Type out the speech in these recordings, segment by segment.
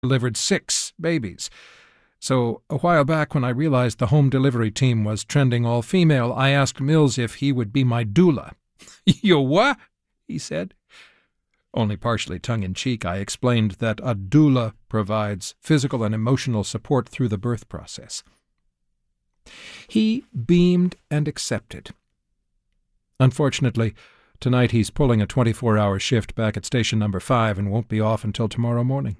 delivered 6 babies. So a while back, when I realized the home delivery team was trending all-female, I asked Mills if he would be my doula. "You what?" he said. Only partially tongue-in-cheek, I explained that a doula provides physical and emotional support through the birth process. He beamed and accepted. Unfortunately, tonight he's pulling a 24-hour shift back at station number 5 and won't be off until tomorrow morning.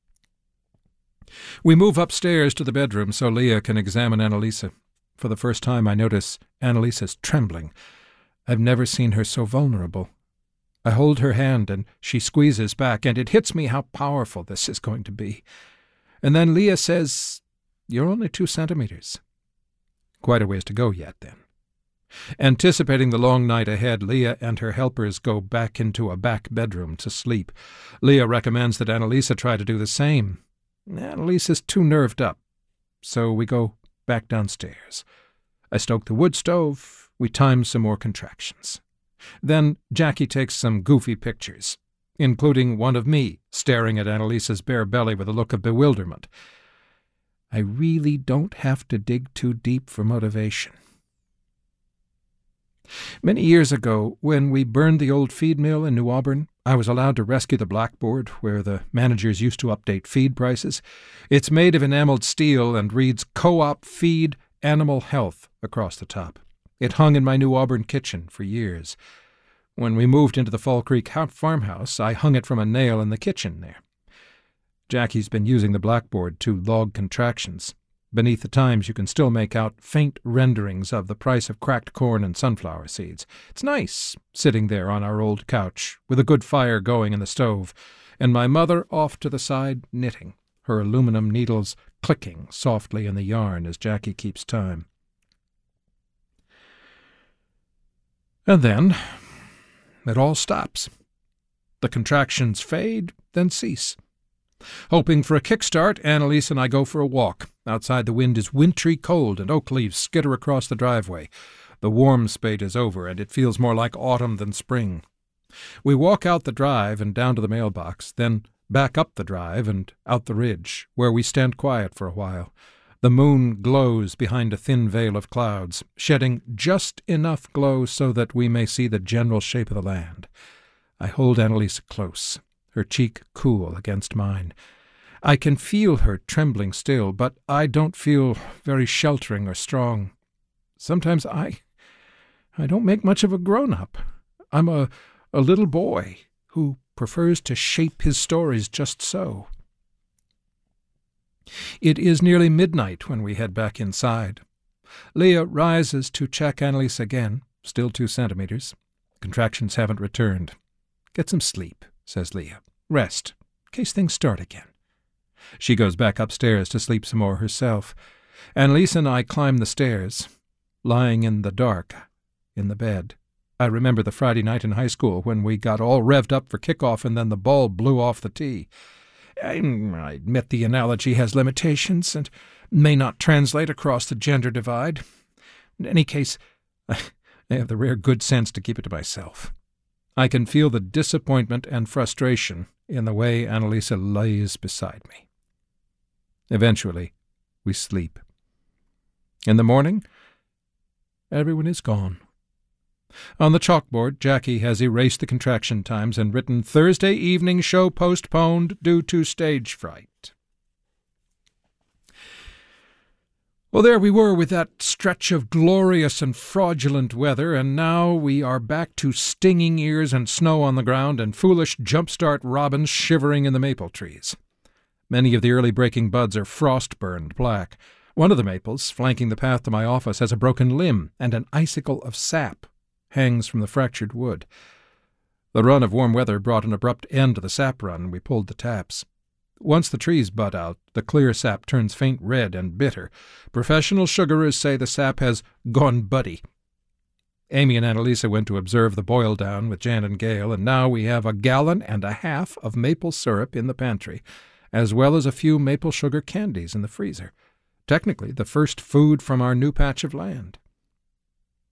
We move upstairs to the bedroom so Leah can examine Annalisa. For the first time, I notice Annalisa's trembling. I've never seen her so vulnerable. I hold her hand, and she squeezes back, and it hits me how powerful this is going to be. And then Leah says, "You're only 2 centimeters." Quite a ways to go yet, then. Anticipating the long night ahead, Leah and her helpers go back into a back bedroom to sleep. Leah recommends that Annalisa try to do the same. Annalisa's too nerved up, so we go back downstairs. I stoke the wood stove. We time some more contractions. Then Jackie takes some goofy pictures, including one of me staring at Annalisa's bare belly with a look of bewilderment. I really don't have to dig too deep for motivation. Many years ago, when we burned the old feed mill in New Auburn, I was allowed to rescue the blackboard where the managers used to update feed prices. It's made of enameled steel and reads Co-op Feed Animal Health across the top. It hung in my New Auburn kitchen for years. When we moved into the Fall Creek farmhouse, I hung it from a nail in the kitchen there. Jackie's been using the blackboard to log contractions. Beneath the times you can still make out faint renderings of the price of cracked corn and sunflower seeds. It's nice, sitting there on our old couch, with a good fire going in the stove, and my mother off to the side knitting, her aluminum needles clicking softly in the yarn as Jackie keeps time. And then it all stops. The contractions fade, then cease. Hoping for a kickstart, Annalise and I go for a walk. Outside the wind is wintry cold, and oak leaves skitter across the driveway. The warm spate is over, and it feels more like autumn than spring. We walk out the drive and down to the mailbox, then back up the drive and out the ridge, where we stand quiet for a while. The moon glows behind a thin veil of clouds, shedding just enough glow so that we may see the general shape of the land. I hold Annalise close, her cheek cool against mine. I can feel her trembling still, but I don't feel very sheltering or strong. Sometimes I don't make much of a grown-up. I'm a little boy who prefers to shape his stories just so. It is nearly midnight when we head back inside. Leah rises to check Annalise again, still 2 centimeters. Contractions haven't returned. "Get some sleep," says Leah. "Rest, in case things start again." She goes back upstairs to sleep some more herself. Annalise and I climb the stairs, lying in the dark in the bed. I remember the Friday night in high school when we got all revved up for kickoff and then the ball blew off the tee. I admit the analogy has limitations and may not translate across the gender divide. In any case, I have the rare good sense to keep it to myself. I can feel the disappointment and frustration in the way Annalisa lays beside me. Eventually, we sleep. In the morning, everyone is gone. On the chalkboard, Jackie has erased the contraction times and written Thursday evening show postponed due to stage fright. Well, there we were with that stretch of glorious and fraudulent weather, and now we are back to stinging ears and snow on the ground and foolish jumpstart robins shivering in the maple trees. Many of the early breaking buds are frost-burned black. One of the maples, flanking the path to my office, has a broken limb, and an icicle of sap hangs from the fractured wood. The run of warm weather brought an abrupt end to the sap run, and we pulled the taps. Once the trees bud out, the clear sap turns faint red and bitter. Professional sugarers say the sap has gone buddy. Amy and Annalisa went to observe the boil down with Jan and Gail, and now we have 1.5 gallons of maple syrup in the pantry, as well as a few maple sugar candies in the freezer. Technically, the first food from our new patch of land.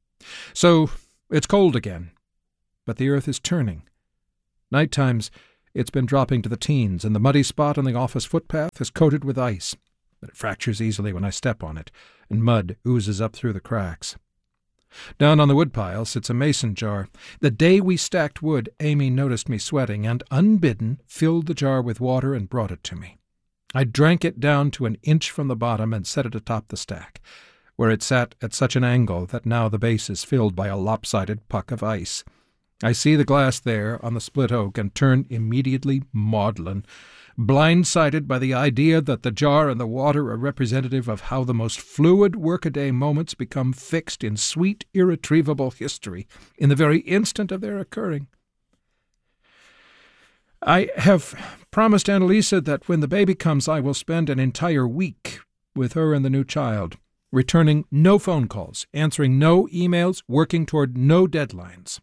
So, it's cold again, but the earth is turning. Night times, It's been dropping to the teens, and the muddy spot on the office footpath is coated with ice, but it fractures easily when I step on it, and mud oozes up through the cracks. Down on the woodpile sits a mason jar. The day we stacked wood, Amy noticed me sweating, and, unbidden, filled the jar with water and brought it to me. I drank it down to an inch from the bottom and set it atop the stack, where it sat at such an angle that now the base is filled by a lopsided puck of ice. I see the glass there on the split oak and turn immediately maudlin, blindsided by the idea that the jar and the water are representative of how the most fluid workaday moments become fixed in sweet, irretrievable history in the very instant of their occurring. I have promised Annalisa that when the baby comes I will spend an entire week with her and the new child, returning no phone calls, answering no emails, working toward no deadlines.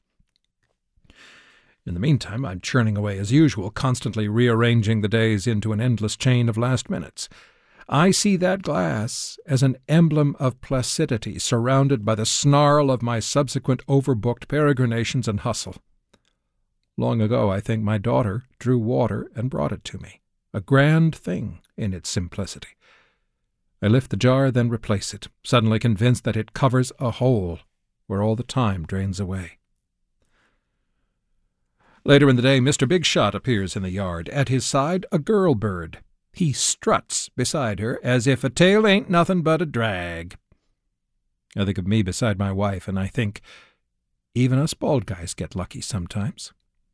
In the meantime, I'm churning away as usual, constantly rearranging the days into an endless chain of last minutes. I see that glass as an emblem of placidity, surrounded by the snarl of my subsequent overbooked peregrinations and hustle. Long ago, I think my daughter drew water and brought it to me, a grand thing in its simplicity. I lift the jar, then replace it, suddenly convinced that it covers a hole where all the time drains away. Later in the day, Mr. Big Shot appears in the yard. At his side, a girl bird. He struts beside her as if a tail ain't nothing but a drag. I think of me beside my wife, and I think even us bald guys get lucky sometimes.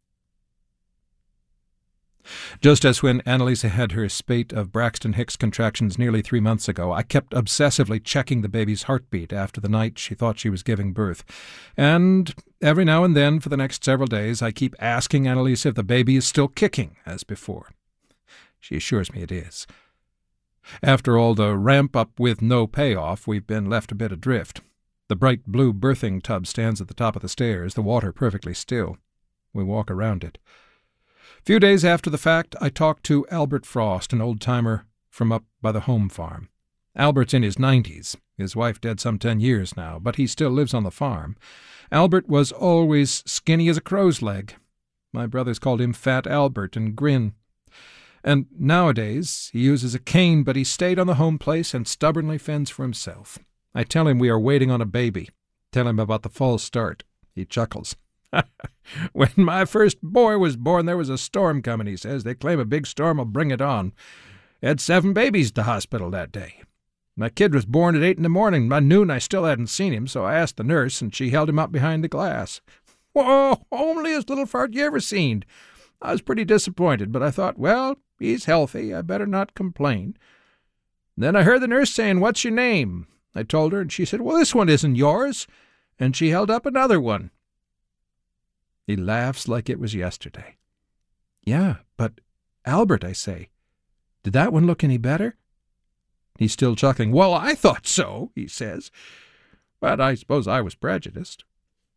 Just as when Annalisa had her spate of Braxton Hicks contractions nearly 3 months ago, I kept obsessively checking the baby's heartbeat after the night she thought she was giving birth. And every now and then, for the next several days, I keep asking Annalisa if the baby is still kicking as before. She assures me it is. After all the ramp-up with no payoff, we've been left a bit adrift. The bright blue birthing tub stands at the top of the stairs, the water perfectly still. We walk around it. A few days after the fact, I talked to Albert Frost, an old-timer from up by the home farm. Albert's in his 90s. His wife dead some 10 years now, but he still lives on the farm. Albert was always skinny as a crow's leg. My brothers called him Fat Albert and Grin. And nowadays he uses a cane, but he stayed on the home place and stubbornly fends for himself. I tell him we are waiting on a baby. Tell him about the false start. He chuckles. When my first boy was born, there was a storm coming, he says. They claim a big storm will bring it on. Had 7 babies to hospital that day. My kid was born at 8 in the morning. By noon I still hadn't seen him, so I asked the nurse, and she held him up behind the glass. Whoa, onlyest little fart you ever seen. I was pretty disappointed, but I thought, well, he's healthy. I better not complain. Then I heard the nurse saying, "What's your name?" I told her, and she said, "Well, this one isn't yours." And she held up another one. He laughs like it was yesterday. "Yeah, but, Albert," I say, "did that one look any better?" He's still chuckling. "Well, I thought so," he says. But I suppose I was prejudiced.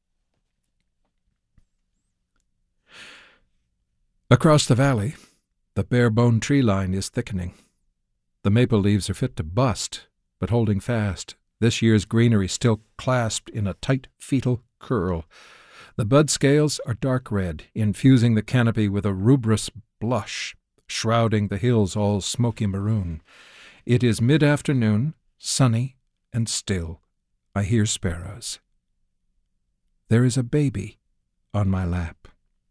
Across the valley, the bare-bone tree line is thickening. The maple leaves are fit to bust, but holding fast, this year's greenery still clasped in a tight fetal curl. The bud scales are dark red, infusing the canopy with a rubrous blush, shrouding the hills all smoky maroon. It is mid-afternoon, sunny and still. I hear sparrows. There is a baby on my lap.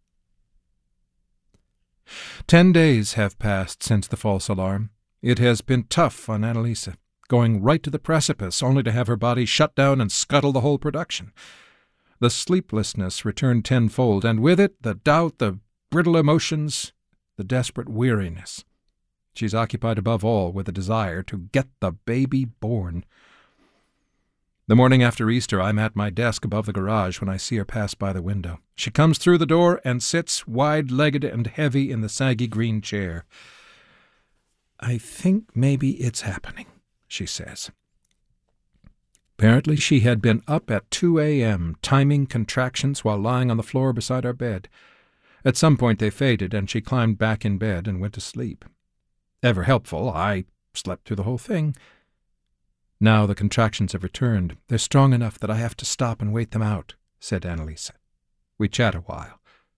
10 days have passed since the false alarm. It has been tough on Annalisa, going right to the precipice, only to have her body shut down and scuttle the whole production. The sleeplessness returned tenfold, and with it the doubt, the brittle emotions, the desperate weariness. She's occupied above all with the desire to get the baby born. The morning after Easter, I'm at my desk above the garage when I see her pass by the window. She comes through the door and sits wide-legged and heavy in the saggy green chair. "I think maybe it's happening," she says. Apparently she had been up at 2 a.m., timing contractions while lying on the floor beside our bed. At some point they faded, and she climbed back in bed and went to sleep. Ever helpful, I slept through the whole thing. "Now the contractions have returned. They're strong enough that I have to stop and wait them out," said Annalisa. We chat a while.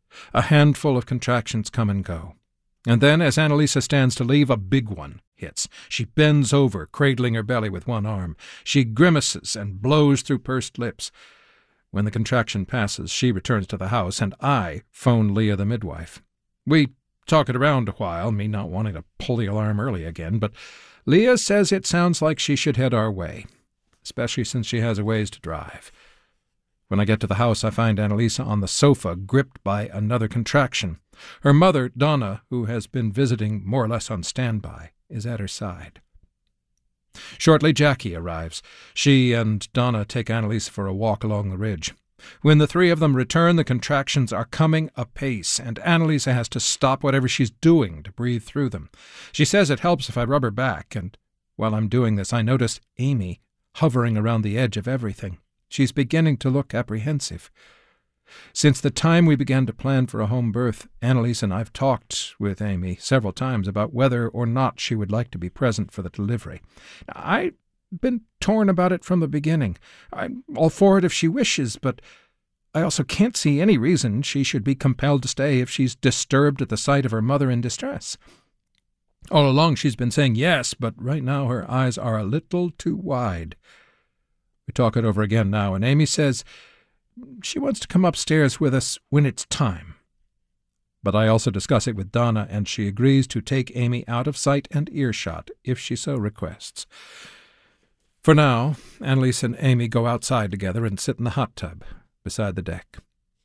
A handful of contractions come and go. And then, as Annalisa stands to leave, a big one hits. She bends over, cradling her belly with one arm. She grimaces and blows through pursed lips. When the contraction passes, she returns to the house, and I phone Leah the midwife. We talk it around a while, me not wanting to pull the alarm early again, but Leah says it sounds like she should head our way, especially since she has a ways to drive. When I get to the house, I find Annalisa on the sofa, gripped by another contraction. Her mother, Donna, who has been visiting more or less on standby, is at her side. Shortly, Jackie arrives. She and Donna take Annalisa for a walk along the ridge. When the three of them return, the contractions are coming apace, and Annalisa has to stop whatever she's doing to breathe through them. She says it helps if I rub her back, and while I'm doing this, I notice Amy hovering around the edge of everything. She's beginning to look apprehensive. Since the time we began to plan for a home birth, Annalisa and I have talked with Amy several times about whether or not she would like to be present for the delivery. I've been torn about it from the beginning. I'm all for it if she wishes, but I also can't see any reason she should be compelled to stay if she's disturbed at the sight of her mother in distress. All along she's been saying yes, but right now her eyes are a little too wide. We talk it over again now, and Amy says she wants to come upstairs with us when it's time. But I also discuss it with Donna, and she agrees to take Amy out of sight and earshot if she so requests. For now, Annalisa and Amy go outside together and sit in the hot tub beside the deck.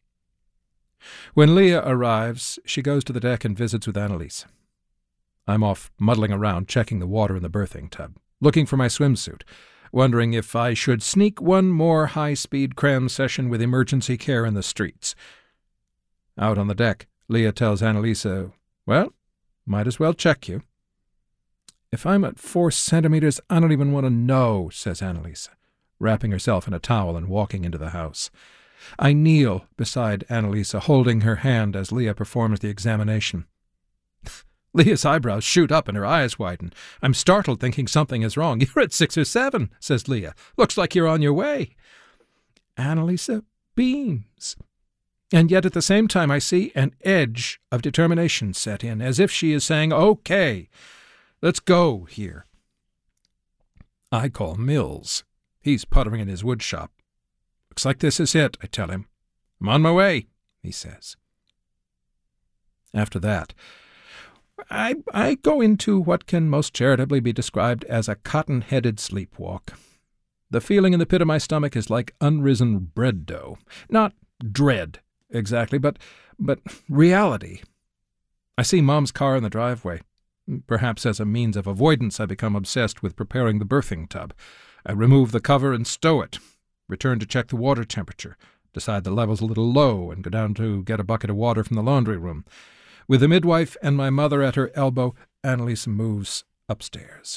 When Leah arrives, she goes to the deck and visits with Annalisa. I'm off muddling around, checking the water in the birthing tub, looking for my swimsuit, wondering if I should sneak one more high-speed cram session with emergency care in the streets. Out on the deck, Leah tells Annalisa, "Well, might as well check you." "If I'm at 4 centimeters, I don't even want to know," says Annalisa, wrapping herself in a towel and walking into the house. I kneel beside Annalisa, holding her hand as Leah performs the examination. Leah's eyebrows shoot up and her eyes widen. I'm startled, thinking something is wrong. "You're at 6 or 7, says Leah. "Looks like you're on your way." Annalisa beams. And yet at the same time I see an edge of determination set in, as if she is saying, "Okay, let's go here." I call Mills. He's puttering in his wood shop. "Looks like this is it," I tell him. "I'm on my way," he says. After that, I go into what can most charitably be described as a cotton-headed sleepwalk. The feeling in the pit of my stomach is like unrisen bread dough. Not dread, exactly, but reality. I see Mom's car in the driveway. Perhaps as a means of avoidance, I become obsessed with preparing the birthing tub. I remove the cover and stow it, return to check the water temperature, decide the level's a little low, and go down to get a bucket of water from the laundry room. With the midwife and my mother at her elbow, Annalisa moves upstairs.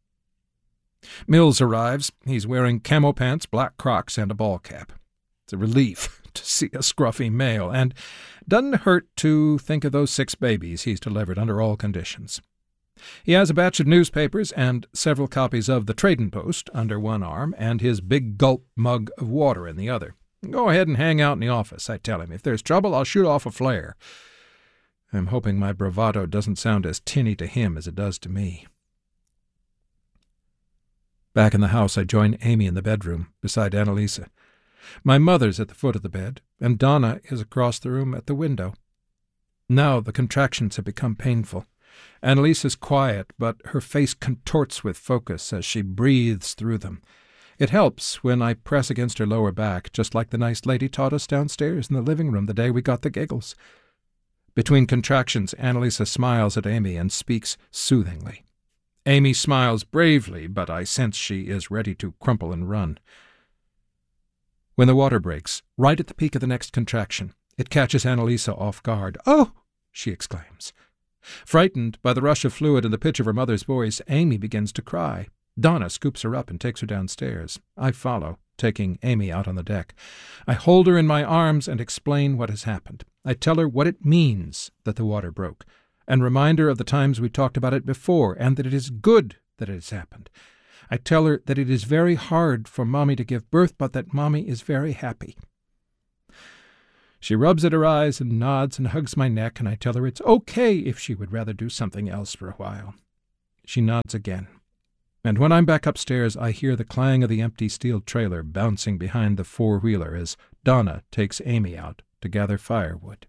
Mills arrives. He's wearing camo pants, black Crocs, and a ball cap. It's a relief to see a scruffy male, and doesn't hurt to think of those 6 babies he's delivered under all conditions. He has a batch of newspapers and several copies of the Trading Post under one arm and his big gulp mug of water in the other. "Go ahead and hang out in the office," I tell him. "If there's trouble, I'll shoot off a flare." I'm hoping my bravado doesn't sound as tinny to him as it does to me. Back in the house, I join Amy in the bedroom, beside Annalisa. My mother's at the foot of the bed, and Donna is across the room at the window. Now the contractions have become painful. Annalisa's quiet, but her face contorts with focus as she breathes through them. It helps when I press against her lower back, just like the nice lady taught us downstairs in the living room the day we got the giggles. Between contractions, Annalisa smiles at Amy and speaks soothingly. Amy smiles bravely, but I sense she is ready to crumple and run. When the water breaks, right at the peak of the next contraction, it catches Annalisa off guard. "Oh!" she exclaims. Frightened by the rush of fluid and the pitch of her mother's voice, Amy begins to cry. Donna scoops her up and takes her downstairs. I follow, taking Amy out on the deck. I hold her in my arms and explain what has happened. I tell her what it means that the water broke, and remind her of the times we talked about it before, and that it is good that it has happened. I tell her that it is very hard for Mommy to give birth, but that Mommy is very happy. She rubs at her eyes and nods and hugs my neck, and I tell her it's okay if she would rather do something else for a while. She nods again. And when I'm back upstairs, I hear the clang of the empty steel trailer bouncing behind the four-wheeler as Donna takes Amy out to gather firewood.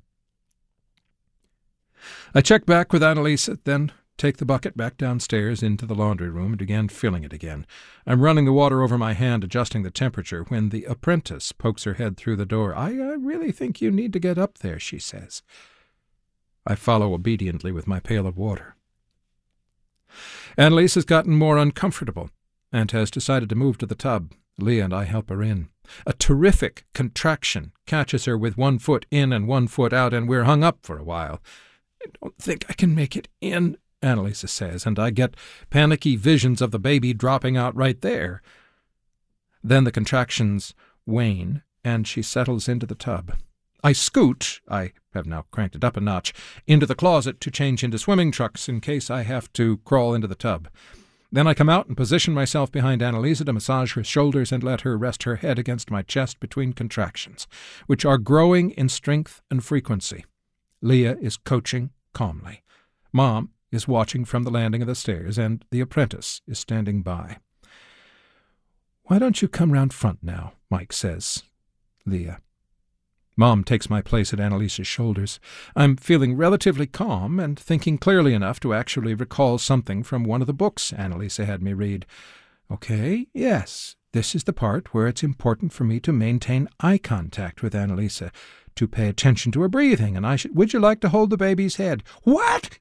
I check back with Annalisa, then take the bucket back downstairs into the laundry room and begin filling it again. I'm running the water over my hand, adjusting the temperature, when the apprentice pokes her head through the door. I really think you need to get up there, she says. I follow obediently with my pail of water. Annalisa's gotten more uncomfortable and has decided to move to the tub. Leah and I help her in. A terrific contraction catches her with 1 foot in and 1 foot out, and we're hung up for a while. I don't think I can make it in, Annalisa says, and I get panicky visions of the baby dropping out right there. Then the contractions wane, and she settles into the tub. I scoot, I have now cranked it up a notch, into the closet to change into swimming trunks in case I have to crawl into the tub. Then I come out and position myself behind Annalisa to massage her shoulders and let her rest her head against my chest between contractions, which are growing in strength and frequency. Leah is coaching calmly. Mom is watching from the landing of the stairs, and the apprentice is standing by. "Why don't you come round front now?" Mike says. Leah. Mom takes my place at Annalisa's shoulders. I'm feeling relatively calm and thinking clearly enough to actually recall something from one of the books Annalisa had me read. Okay, yes, this is the part where it's important for me to maintain eye contact with Annalisa, to pay attention to her breathing, and would you like to hold the baby's head? What?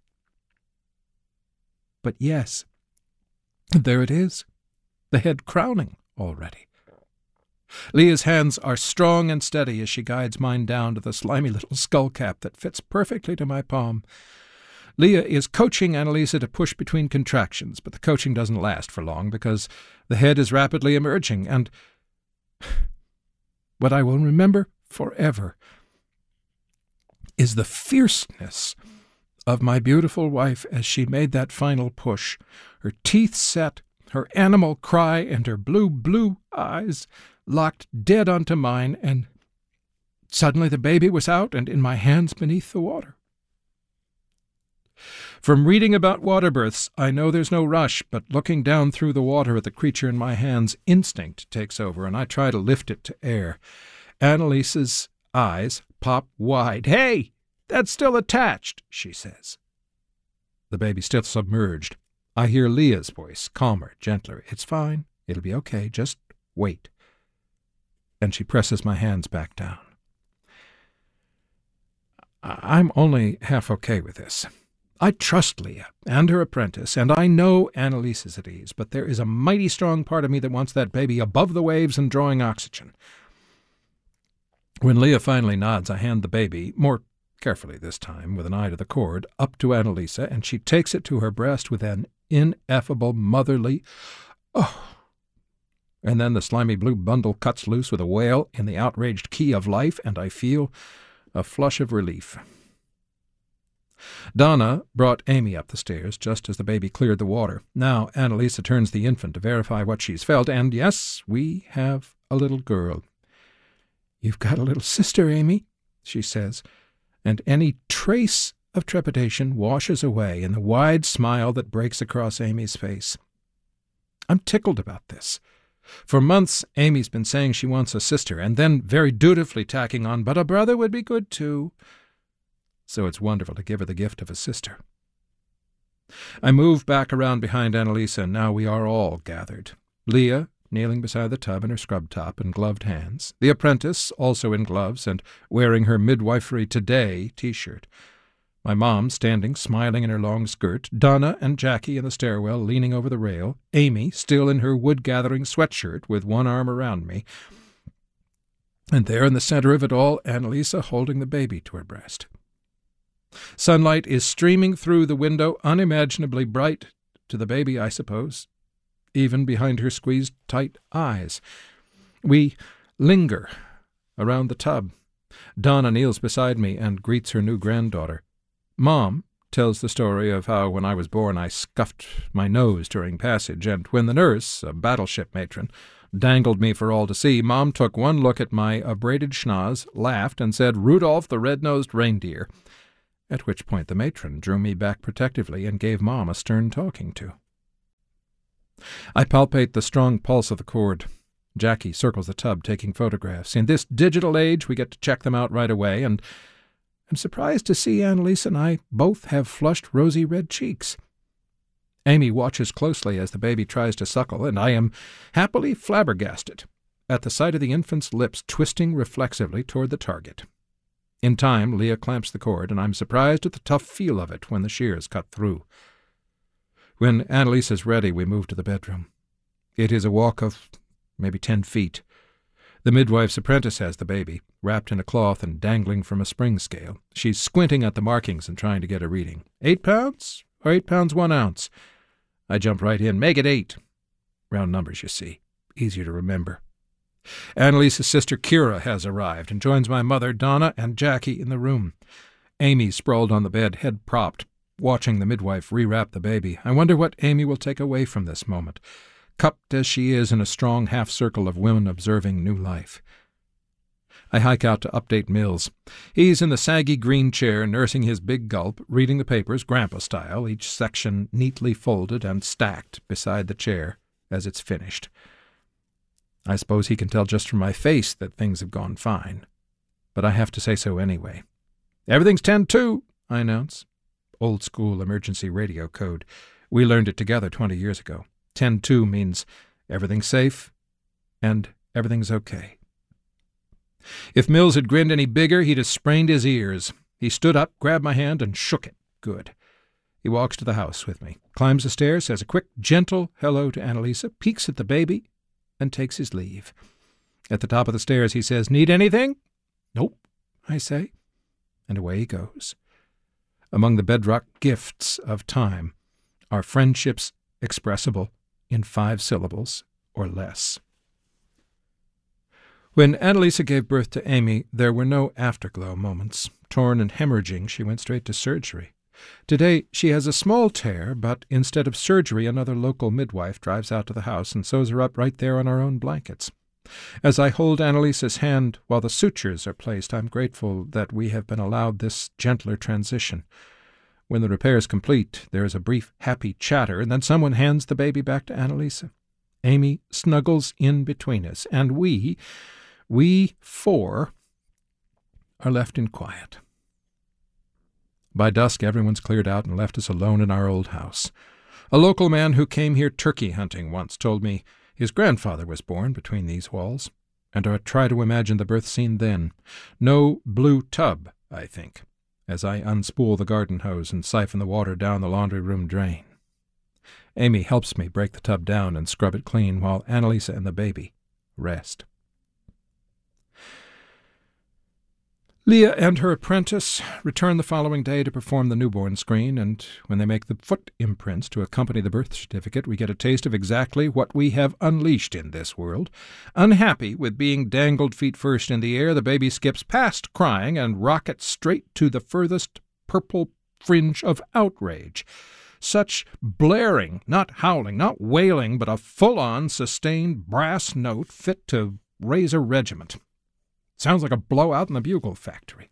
But yes, there it is, the head crowning already. Leah's hands are strong and steady as she guides mine down to the slimy little skull cap that fits perfectly to my palm. Leah is coaching Annalisa to push between contractions, but the coaching doesn't last for long because the head is rapidly emerging, and what I will remember forever is the fierceness of my beautiful wife as she made that final push, her teeth set, her animal cry, and her blue eyes locked dead onto mine, and suddenly the baby was out and in my hands beneath the water. From reading about water births, I know there's no rush, but looking down through the water at the creature in my hands, instinct takes over, and I try to lift it to air. Annalisa's eyes pop wide. "Hey, that's still attached," she says. The baby's still submerged. I hear Leah's voice, calmer, gentler. "It's fine. It'll be okay. Just wait." And she presses my hands back down. I'm only half okay with this. I trust Leah and her apprentice, and I know Annalisa's at ease, but there is a mighty strong part of me that wants that baby above the waves and drawing oxygen. When Leah finally nods, I hand the baby, more carefully this time, with an eye to the cord, up to Annalisa, and she takes it to her breast with an ineffable motherly, "Oh!" And then the slimy blue bundle cuts loose with a wail in the outraged key of life, and I feel a flush of relief. Donna brought Amy up the stairs just as the baby cleared the water. Now Annalisa turns the infant to verify what she's felt, and yes, we have a little girl. "You've got a little sister, Amy," she says, and any trace of trepidation washes away in the wide smile that breaks across Amy's face. I'm tickled about this. For months, Amy's been saying she wants a sister, and then very dutifully tacking on, "But a brother would be good, too." So it's wonderful to give her the gift of a sister. I move back around behind Annalisa, and now we are all gathered. Leah, kneeling beside the tub in her scrub top and gloved hands. The apprentice, also in gloves and wearing her Midwifery Today t-shirt. My mom standing, smiling in her long skirt, Donna and Jackie in the stairwell leaning over the rail, Amy still in her wood-gathering sweatshirt with one arm around me, and there in the center of it all, Annalisa holding the baby to her breast. Sunlight is streaming through the window, unimaginably bright to the baby, I suppose, even behind her squeezed tight eyes. We linger around the tub. Donna kneels beside me and greets her new granddaughter. Mom tells the story of how when I was born I scuffed my nose during passage, and when the nurse, a battleship matron, dangled me for all to see, Mom took one look at my abraded schnoz, laughed, and said, "Rudolph the red-nosed reindeer," at which point the matron drew me back protectively and gave Mom a stern talking to. I palpate the strong pulse of the cord. Jackie circles the tub, taking photographs. In this digital age, we get to check them out right away, and I'm surprised to see Annalise and I both have flushed rosy red cheeks. Amy watches closely as the baby tries to suckle, and I am happily flabbergasted at the sight of the infant's lips twisting reflexively toward the target. In time, Leah clamps the cord, and I'm surprised at the tough feel of it when the shears cut through. When Annalise is ready, we move to the bedroom. It is a walk of maybe 10 feet. The midwife's apprentice has the baby, wrapped in a cloth and dangling from a spring scale. She's squinting at the markings and trying to get a reading. 8 pounds or 8 pounds 1 ounce? I jump right in. Make it 8. Round numbers, you see. Easier to remember. Annalise's sister Kira has arrived and joins my mother, Donna, and Jackie in the room. Amy sprawled on the bed, head propped, watching the midwife rewrap the baby. I wonder what Amy will take away from this moment, cupped as she is in a strong half-circle of women observing new life. I hike out to update Mills. He's in the saggy green chair, nursing his big gulp, reading the papers, grandpa style, each section neatly folded and stacked beside the chair as it's finished. I suppose he can tell just from my face that things have gone fine, but I have to say so anyway. "Everything's 10-2, I announce. Old-school emergency radio code. We learned it together 20 years ago. 10-2 means everything's safe and everything's okay. If Mills had grinned any bigger, he'd have sprained his ears. He stood up, grabbed my hand, and shook it. Good. He walks to the house with me, climbs the stairs, says a quick, gentle hello to Annalisa, peeks at the baby, and takes his leave. At the top of the stairs, he says, "Need anything?" "Nope," I say, and away he goes. Among the bedrock gifts of time are friendships expressible in 5 syllables or less. When Annalisa gave birth to Amy, there were no afterglow moments. Torn and hemorrhaging, she went straight to surgery. Today she has a small tear, but instead of surgery, another local midwife drives out to the house and sews her up right there on our own blankets. As I hold Annalisa's hand while the sutures are placed, I'm grateful that we have been allowed this gentler transition. When the repair is complete, there is a brief, happy chatter, and then someone hands the baby back to Annalisa. Amy snuggles in between us, and we 4, are left in quiet. By dusk, everyone's cleared out and left us alone in our old house. A local man who came here turkey hunting once told me his grandfather was born between these walls, and I try to imagine the birth scene then. No blue tub, I think, as I unspool the garden hose and siphon the water down the laundry room drain. Amy helps me break the tub down and scrub it clean while Annalisa and the baby rest. Leah and her apprentice return the following day to perform the newborn screen, and when they make the foot imprints to accompany the birth certificate, we get a taste of exactly what we have unleashed in this world. Unhappy with being dangled feet first in the air, the baby skips past crying and rockets straight to the furthest purple fringe of outrage. Such blaring, not howling, not wailing, but a full-on, sustained brass note fit to raise a regiment. Sounds like a blowout in the bugle factory.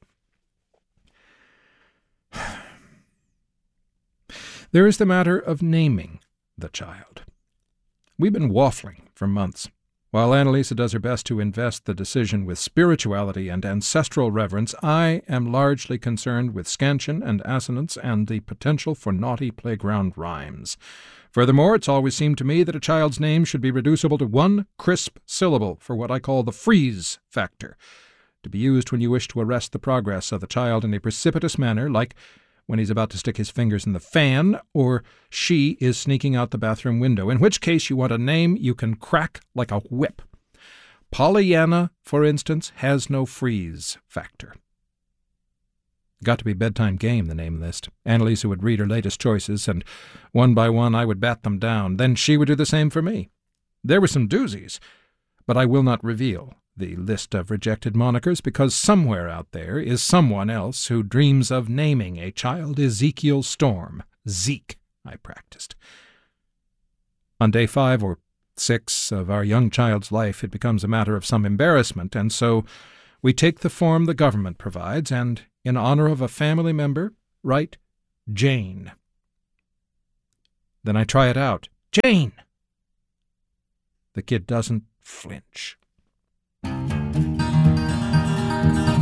There is the matter of naming the child. We've been waffling for months. While Annalisa does her best to invest the decision with spirituality and ancestral reverence, I am largely concerned with scansion and assonance and the potential for naughty playground rhymes. Furthermore, it's always seemed to me that a child's name should be reducible to 1 crisp syllable for what I call the freeze factor, to be used when you wish to arrest the progress of the child in a precipitous manner, like when he's about to stick his fingers in the fan, or she is sneaking out the bathroom window, in which case you want a name you can crack like a whip. Pollyanna, for instance, has no freeze factor. Got to be bedtime game, the name list. Annalisa would read her latest choices, and one by one I would bat them down. Then she would do the same for me. There were some doozies, but I will not reveal the list of rejected monikers because somewhere out there is someone else who dreams of naming a child Ezekiel Storm. Zeke, I practiced. On day 5 or 6 of our young child's life, it becomes a matter of some embarrassment, and so we take the form the government provides and, in honor of a family member, write Jane. Then I try it out. Jane! The kid doesn't flinch.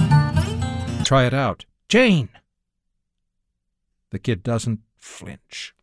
Try it out. Jane! The kid doesn't flinch.